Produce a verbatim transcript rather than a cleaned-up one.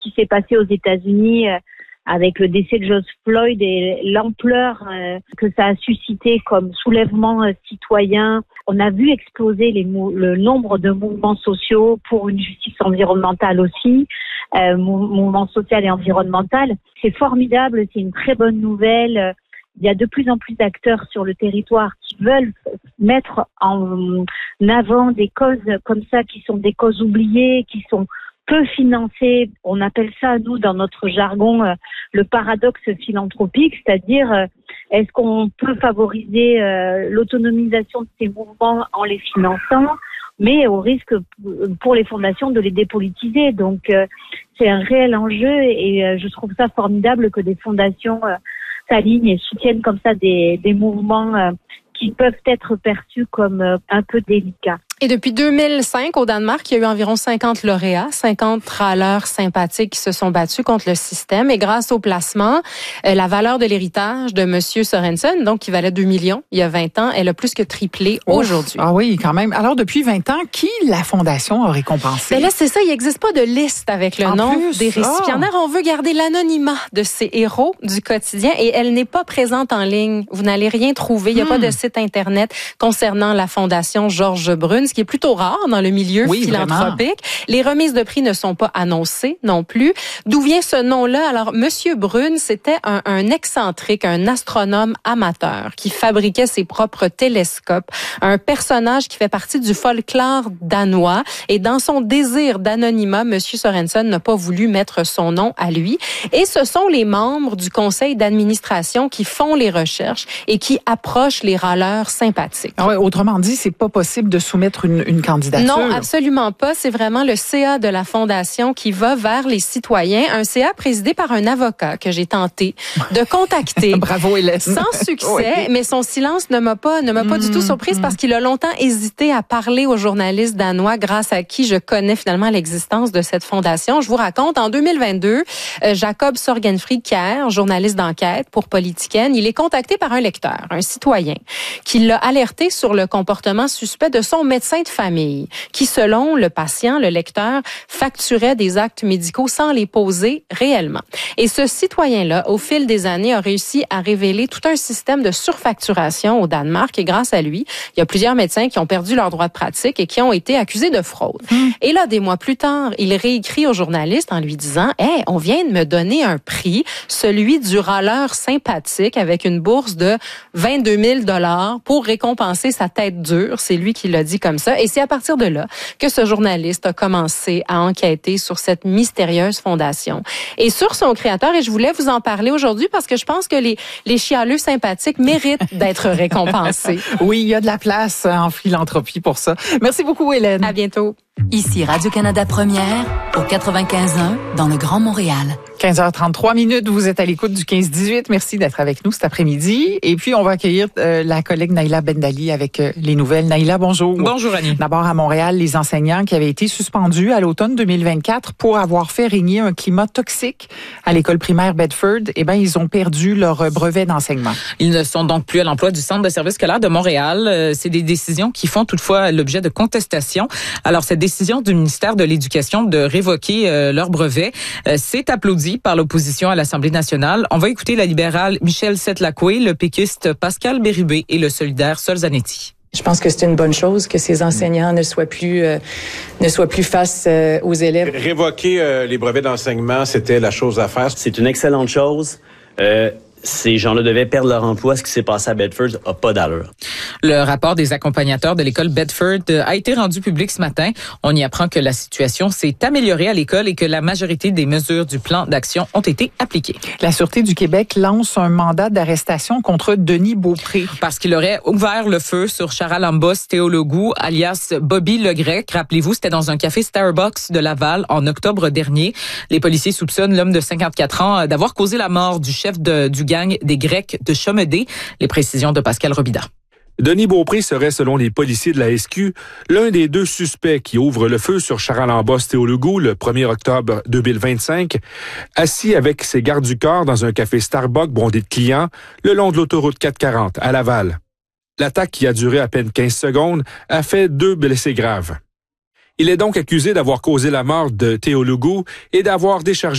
ce qui s'est passé aux États-Unis euh, avec le décès de George Floyd et l'ampleur euh, que ça a suscité comme soulèvement euh, citoyen. On a vu exploser les mou- le nombre de mouvements sociaux pour une justice environnementale aussi, euh, mou- mouvement social et environnemental. C'est formidable, c'est une très bonne nouvelle. Il y a de plus en plus d'acteurs sur le territoire qui veulent mettre en avant des causes comme ça, qui sont des causes oubliées, qui sont peu financées. On appelle ça, nous, dans notre jargon, euh, le paradoxe philanthropique, c'est-à-dire euh, est-ce qu'on peut favoriser euh, l'autonomisation de ces mouvements en les finançant, mais au risque pour les fondations de les dépolitiser. Donc, euh, c'est un réel enjeu et euh, je trouve ça formidable que des fondations euh, s'alignent et soutiennent comme ça des, des mouvements euh, qui peuvent être perçus comme euh, un peu délicats. Et depuis deux mille cinq, au Danemark, il y a eu environ cinquante lauréats, cinquante râleurs sympathiques qui se sont battus contre le système. Et grâce au placement, euh, la valeur de l'héritage de Monsieur Sorensen, donc qui valait deux millions il y a vingt ans, elle a plus que triplé Ouf. aujourd'hui. Ah oui, quand même. Alors, depuis vingt ans, qui la Fondation a récompensé? Ben là, c'est ça, il n'existe pas de liste avec le en nom plus, des récipiendaires. Oh. On veut garder l'anonymat de ces héros du quotidien et elle n'est pas présente en ligne. Vous n'allez rien trouver. Il n'y a hmm. pas de site Internet concernant la Fondation Georges Brune, ce qui est plutôt rare dans le milieu oui, philanthropique. Vraiment. Les remises de prix ne sont pas annoncées non plus. D'où vient ce nom-là? Alors, Monsieur Brune, c'était un, un excentrique, un astronome amateur qui fabriquait ses propres télescopes, un personnage qui fait partie du folklore danois. Et dans son désir d'anonymat, Monsieur Sorensen n'a pas voulu mettre son nom à lui. Et ce sont les membres du conseil d'administration qui font les recherches et qui approchent les râleurs sympathiques. Ah ouais, autrement dit, c'est pas possible de soumettre une, une candidature. Non, absolument pas. C'est vraiment le C A de la Fondation qui va vers les citoyens. Un C A présidé par un avocat que j'ai tenté de contacter. Bravo, Hélène. Sans succès, oui. mais son silence ne m'a pas, ne m'a pas mmh, du tout surprise mmh. parce qu'il a longtemps hésité à parler aux journalistes danois grâce à qui je connais finalement l'existence de cette fondation. Je vous raconte, en deux mille vingt-deux, euh, Jacob Sorgenfrid-Kjær, journaliste d'enquête pour Politiken, il est contacté par un lecteur, un citoyen, qui l'a alerté sur le comportement suspect de son médecin de famille, qui, selon le patient, le lecteur, facturait des actes médicaux sans les poser réellement. Et ce citoyen-là, au fil des années, a réussi à révéler tout un système de surfacturation au Danemark et grâce à lui, il y a plusieurs médecins qui ont perdu leur droit de pratique et qui ont été accusés de fraude. Mmh. Et là, des mois plus tard, il réécrit au journaliste en lui disant « Hey, on vient de me donner un prix, celui du râleur sympathique avec une bourse de vingt-deux mille dollars pour récompenser sa tête dure. » C'est lui qui l'a dit comme ça. Et c'est à partir de là que ce journaliste a commencé à enquêter sur cette mystérieuse fondation et sur son créateur. Et je voulais vous en parler aujourd'hui parce que je pense que les, les chialeux sympathiques méritent d'être récompensés. Oui, il y a de la place en philanthropie pour ça. Merci beaucoup, Hélène. À bientôt. Ici Radio-Canada Première, au quatre-vingt-quinze un, dans le Grand Montréal. quinze heures trente-trois minutes, vous êtes à l'écoute du quinze dix-huit. Merci d'être avec nous cet après-midi. Et puis, on va accueillir euh, la collègue Naïla Bendali avec euh, les nouvelles. Naïla, bonjour. Bonjour, Annie. D'abord, à Montréal, les enseignants qui avaient été suspendus à l'automne deux mille vingt-quatre pour avoir fait régner un climat toxique à l'école primaire Bedford, eh bien, ils ont perdu leur brevet d'enseignement. Ils ne sont donc plus à l'emploi du Centre de services scolaires de Montréal. Euh, c'est des décisions qui font toutefois l'objet de contestations. Alors, cette décision du ministère de l'Éducation de révoquer euh, leur brevet, euh, c'est applaudi par l'opposition à l'Assemblée nationale. On va écouter la libérale Michèle Setlakwe, le péquiste Pascal Bérubé et le solidaire Sol Zanetti. Je pense que c'est une bonne chose que ces enseignants ne soient plus euh, ne soient plus face euh, aux élèves. Révoquer euh, les brevets d'enseignement, c'était la chose à faire. C'est une excellente chose. Euh, Ces gens-là devaient perdre leur emploi. Ce qui s'est passé à Bedford n'a pas d'allure. Le rapport des accompagnateurs de l'école Bedford a été rendu public ce matin. On y apprend que la situation s'est améliorée à l'école et que la majorité des mesures du plan d'action ont été appliquées. La Sûreté du Québec lance un mandat d'arrestation contre Denis Beaupré. Parce qu'il aurait ouvert le feu sur Charalambos Théologou, alias Bobby Le Grec. Rappelez-vous, c'était dans un café Starbucks de Laval en octobre dernier. Les policiers soupçonnent l'homme de cinquante-quatre ans d'avoir causé la mort du chef de, du gang des Grecs de Chomedey. Les précisions de Pascal Robida. Denis Beaupré serait, selon les policiers de la S Q, l'un des deux suspects qui ouvrent le feu sur Charalambos Théologou le premier octobre deux mille vingt-cinq, assis avec ses gardes du corps dans un café Starbucks bondé de clients le long de l'autoroute quatre cent quarante à Laval. L'attaque, qui a duré à peine quinze secondes, a fait deux blessés graves. Il est donc accusé d'avoir causé la mort de Théologou et d'avoir déchargé